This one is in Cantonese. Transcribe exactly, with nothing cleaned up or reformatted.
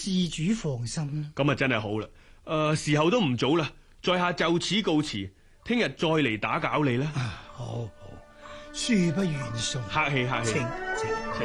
事主放心。 咁啊真係好啦。誒、呃，時候都唔早啦，在下就此告辭，聽日再嚟打攪你啦。 好好，恕不遠送。 客氣客氣。 請請。